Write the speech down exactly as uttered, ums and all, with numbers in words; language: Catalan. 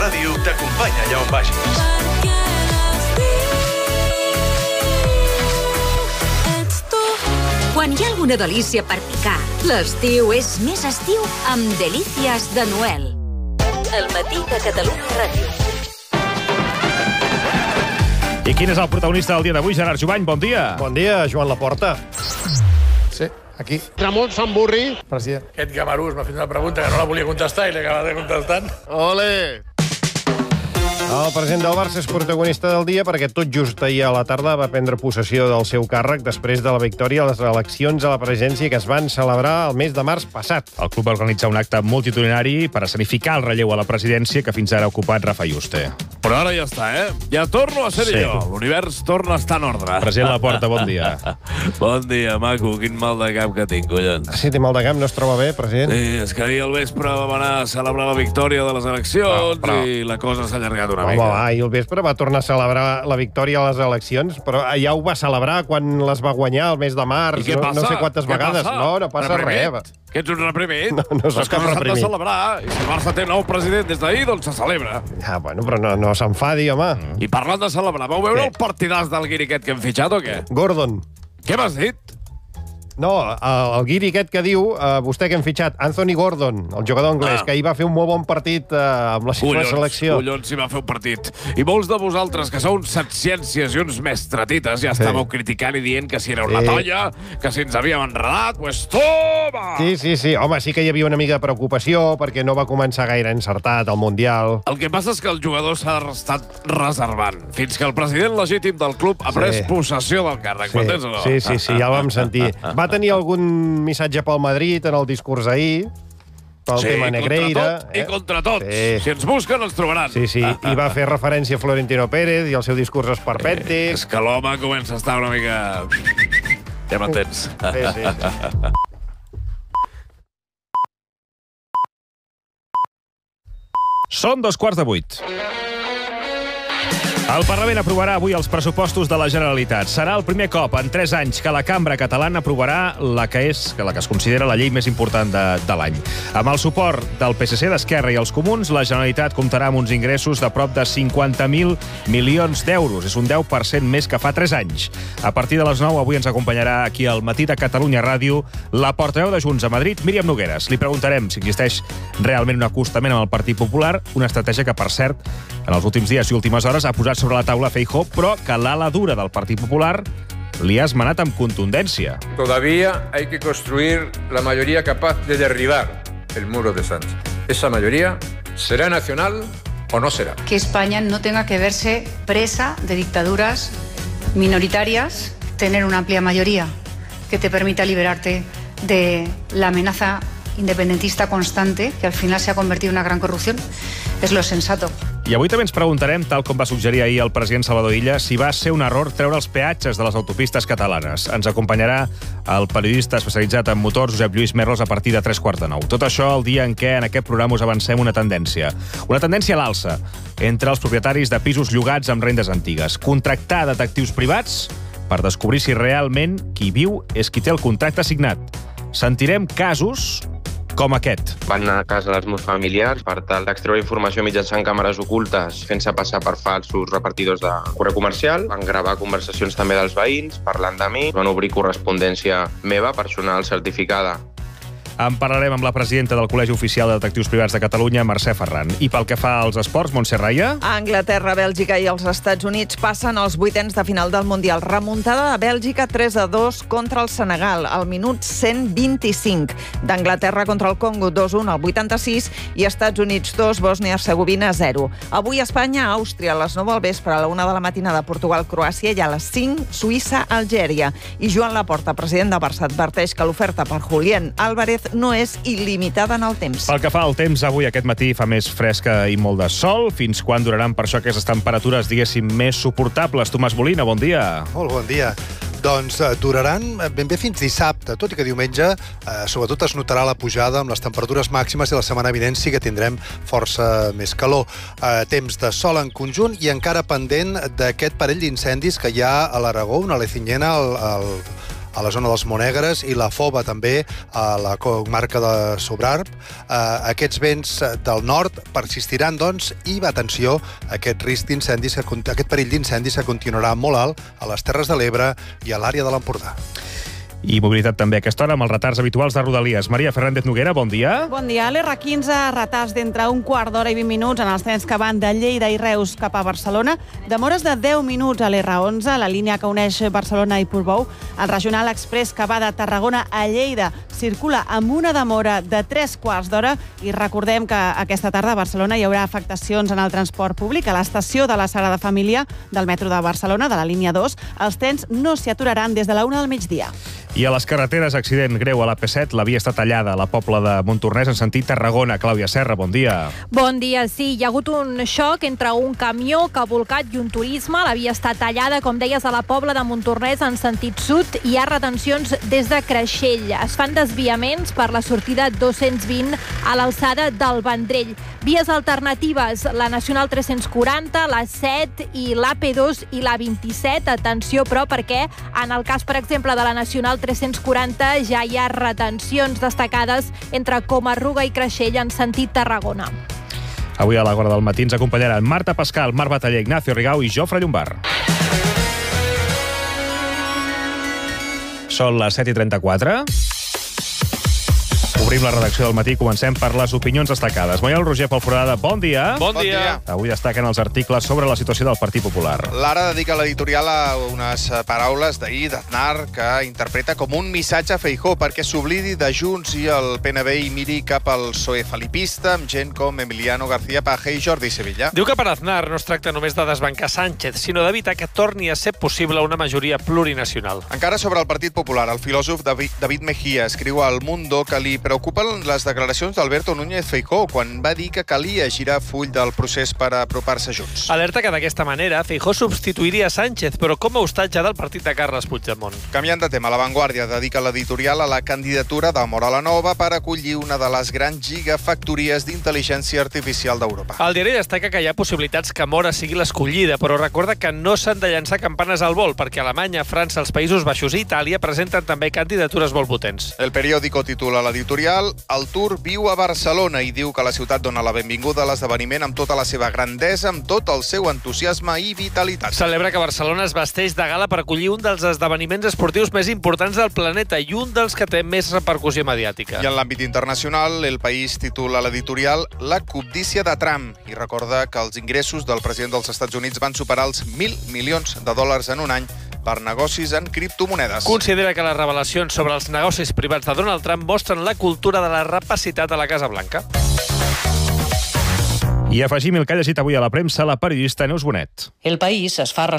Ràdio t'acompanya allà on vagis. Quan hi ha alguna delícia per picar, l'estiu és més estiu amb Delícies de Noel. El matí de Catalunya Ràdio. I quin és el protagonista del dia d'avui, Gerard Jubany? Bon dia. Bon dia, Joan Laporta. Sí, aquí. Ramon Samburri. President. Aquest gamarús m'ha fet una pregunta que no la volia contestar i l'he acabat de contestant. Ole! El president del Barça és protagonista del dia perquè tot just ahir a la tarda va prendre possessió del seu càrrec després de la victòria a les eleccions a la presidència que es van celebrar el mes de març passat. El club va organitzar un acte multitudinari per escenificar el relleu a la presidència que fins ara ha ocupat Rafa Yuste. Però ara ja està, eh? Ja torno a ser Sí. jo. L'univers torna a estar en ordre. President Laporta, bon dia. Bon dia, maco. Quin mal de cap que tinc, collons. Sí, té mal de camp, no es troba bé, president? Sí, és que ahir al vespre vam anar a celebrar la victòria de les eleccions Però, però... i la cosa s'ha allargat una Home, mica. va, ahir al vespre va tornar a celebrar la victòria a les eleccions, però ja ho va celebrar quan les va guanyar el mes de març. I què No, passa? no sé quantes Què vegades. passa? No, no passa Reprimit? res. Que ets un reprimit? No, no soc Les cap coses s'han de reprimit. celebrar. I si el Barça té nou president des d'ahir, doncs se celebra. Ja, bueno, però no, no s'enfadi, home. I parlant de celebrar, vau veure Què? el partidàs del guiri aquest que hem fitxat o què? Gordon. Què m'has dit? No, el, el guiri aquest que diu, eh, vostè que hem fitxat, Anthony Gordon, el jugador anglès, Ah. que ahir va fer un molt bon partit eh, amb la seva Collons, selecció. collons, si va fer un partit. I molts de vosaltres, que sou uns setciències i uns mestratites, ja Sí. estàveu criticant i dient que si era una Sí. tolla, que si ens havíem enredat, pues toma! Sí, sí, sí. Home, sí que hi havia una mica de preocupació perquè no va començar gaire encertat al Mundial. El que passa és que el jugador s'ha estat reservant fins que el president legítim del club ha pres Sí. possessió del càrrec. Sí, M'entens o no? sí, sí, sí, ja el vam sentir. Va tenir algun missatge pel Madrid en el discurs ahir, pel Sí, tema Negreira. contra tot i contra tots. Sí. Si ens busquen, ens trobaran. Sí, sí, i va fer referència a Florentino Pérez i el seu discurs esperpèntic. És que l'home comença a estar una mica... Ja m'entens. Sí, sí, sí. Són dos quarts de vuit. El Parlament aprovarà avui els pressupostos de la Generalitat. Serà el primer cop en tres anys que la cambra catalana aprovarà la que és que la que es considera la llei més important de, de l'any. Amb el suport del P S C, d'Esquerra i els Comuns, la Generalitat comptarà amb uns ingressos de prop de cinquanta mil milions d'euros. És un deu per cent més que fa tres anys. A partir de les nou, avui ens acompanyarà aquí al matí de Catalunya Ràdio la portaveu de Junts a Madrid, Míriam Nogueres. Li preguntarem si existeix realment un acostament amb el Partit Popular, una estratègia que, per cert, en els últims dies i últimes hores ha posat sobre la taula Feijóo, però que l'ala dura del Partit Popular li ha esmenat amb contundència. Todavía hay que construir la mayoría capaz de derribar el muro de Sánchez. Esa mayoría será nacional o no será. Que España no tenga que verse presa de dictaduras minoritarias, tener una amplia mayoría que te permita liberarte de la amenaza independentista constante, que al final se ha convertido en una gran corrupción, es lo sensato. I avui també ens preguntarem, tal com va suggerir ahir el president Salvador Illa, si va ser un error treure els peatges de les autopistes catalanes. Ens acompanyarà el periodista especialitzat en motors, Josep Lluís Merlos, a partir de tres quarts de nou. Tot això el dia en què en aquest programa us avancem una tendència. Una tendència a l'alça entre els propietaris de pisos llogats amb rendes antigues. Contractar detectius privats per descobrir si realment qui viu és qui té el contracte signat. Sentirem casos com aquest. Van anar a casa dels meus familiars per tal d'extreure informació mitjançant càmeres ocultes fent-se passar per falsos repartidors de correu comercial. Van gravar conversacions també dels veïns parlant de mi. Van obrir correspondència meva, personal certificada. En parlarem amb la presidenta del Col·legi Oficial de Detectius Privats de Catalunya, Mercè Ferran. I pel que fa als esports, Montse Raia? Anglaterra, Bèlgica i els Estats Units passen als vuitens de final del Mundial. Remuntada de Bèlgica tres a dos contra el Senegal, al minut cent vint-i-cinc. D'Anglaterra contra el Congo dos a un al vuitanta-sis i Estats Units dos, Bòsnia-Hercegovina zero. Avui Espanya, Àustria, a les nou del vespre, a la una de la matinada, Portugal, Croàcia i a les cinc, Suïssa, Algèria. I Joan Laporta, president de Barça, adverteix que l'oferta per Julián Álvarez no és il·limitada en el temps. Pel que fa al temps, avui aquest matí fa més fresca i molt de sol. Fins quan duraran per això aquestes temperatures, diguéssim, més suportables? Tomàs Molina, bon dia. Molt bon dia. Doncs eh, duraran ben bé fins dissabte, tot i que diumenge eh, sobretot es notarà la pujada amb les temperatures màximes i la setmana vinent sí que tindrem força més calor. Eh, temps de sol en conjunt i encara pendent d'aquest parell d'incendis que hi ha a l'Aragó, una lecinyena al, al, a la zona dels Monegres i la Fova també a la comarca de Sobrarb. Eh, aquests vents del nord persistiran, doncs, i, atenció, aquest risc d'incendis, aquest perill d'incendis que continuarà molt alt a les Terres de l'Ebre i a l'àrea de l'Empordà. I mobilitat també a aquesta hora amb els retards habituals de Rodalies. Maria Fernández Noguera, bon dia. Bon dia. L'R quinze, retards d'entre un quart d'hora i vint minuts en els trens que van de Lleida i Reus cap a Barcelona. Demores de deu minuts a l'R onze, la línia que uneix Barcelona i Portbou. El Regional Express que va de Tarragona a Lleida circula amb una demora de tres quarts d'hora i recordem que aquesta tarda a Barcelona hi haurà afectacions en el transport públic. A l'estació de la Sagrada Família del metro de Barcelona, de la línia dos, els trens no s'hi aturaran des de la una del migdia. I a les carreteres, accident greu a l'A P set. La via està tallada a la Pobla de Montornès en sentit Tarragona. Clàudia Serra, bon dia. Bon dia, sí. Hi ha hagut un xoc entre un camió que ha volcat i un turisme. La via està tallada, com deies, a la Pobla de Montornès en sentit sud. Hi ha retencions des de Creixell. Es fan desviaments per la sortida dos-cents vint a l'alçada del Vendrell. Vies alternatives, la Nacional tres-cents quaranta, la set i l'A P dos i la vint-i-set. Atenció, però, perquè en el cas, per exemple, de la Nacional tres-cents quaranta ja hi ha retencions destacades entre Comarruga i Creixell en sentit Tarragona. Avui a l'Agora del Matí ens acompanyaran Marta Pascal, Marc Bataller, Ignacio Rigau i Jofre Llombard. Són les set i trenta-quatre. Obrim la redacció del matí i comencem per les opinions destacades. Manuel Roger Pelforada, bon dia. Bon dia. Avui destaquen els articles sobre la situació del Partit Popular. L'Ara dedica l'editorial a unes paraules d'ahir d'Aznar que interpreta com un missatge a Feijóo perquè s'oblidi de Junts i el P N V i miri cap al P S O E felipista amb gent com Emiliano García Paje i Jordi Sevilla. Diu que per Aznar no es tracta només de desbancar Sánchez, sinó d'evitar que torni a ser possible una majoria plurinacional. Encara sobre el Partit Popular, el filòsof David Mejía escriu al Mundo que li preocupen les declaracions d'Alberto Núñez Feijóo quan va dir que calia girar full del procés per apropar-se a Junts. Alerta que d'aquesta manera Feijóo substituiria Sánchez, però com a hostatge del partit de Carles Puigdemont. Canviant de tema, La Vanguardia dedica l'editorial a la candidatura de Mora Nova per acollir una de les grans gigafactories d'intel·ligència artificial d'Europa. El diari destaca que hi ha possibilitats que Mora sigui l'escollida, però recorda que no s'han de llançar campanes al vol, perquè Alemanya, França, els Països Baixos i Itàlia presenten també candidatures molt potents. El periòdico titula l'editorial El Tour viu a Barcelona i diu que la ciutat dona la benvinguda a l'esdeveniment amb tota la seva grandesa, amb tot el seu entusiasme i vitalitat. Celebra que Barcelona es vesteix de gala per acollir un dels esdeveniments esportius més importants del planeta i un dels que té més repercussió mediàtica. I en l'àmbit internacional, El País titula l'editorial La cobdícia de Trump i recorda que els ingressos del president dels Estats Units van superar els mil milions de dòlars en un any per negocis en criptomonedes. Considera que les revelacions sobre els negocis privats de Donald Trump mostren la cultura de la rapacitat a la Casa Blanca. I afegim el que ha llegit avui a la premsa la periodista Neus Bonet. El País es fa